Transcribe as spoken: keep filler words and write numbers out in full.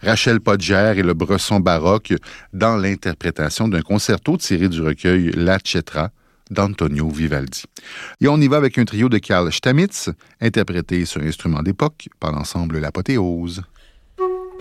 Rachel Podgère et le Bresson baroque dans l'interprétation d'un concerto tiré du recueil La Cetra d'Antonio Vivaldi. Et on y va avec un trio de Karl Stamitz, interprété sur instrument d'époque par l'ensemble L'Apothéose.